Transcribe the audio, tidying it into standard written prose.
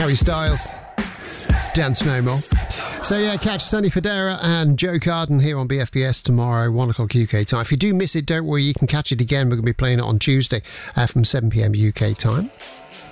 Harry Styles, Dance No More. So yeah, catch Sonny Fodera and Joe Carden here on BFBS tomorrow, 1 o'clock UK time. If you do miss it, don't worry, you can catch it again. We're going to be playing it on Tuesday from 7 p.m. UK time.